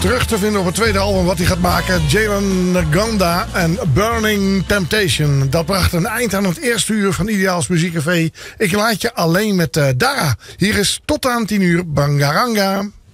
terug te vinden op het tweede album wat hij gaat maken. Jalen Naganda en Burning Temptation. Dat bracht een eind aan het eerste uur van Ideaals Muziekcafé. Ik laat je alleen met Dara. Hier is tot aan 10 uur Bangaranga.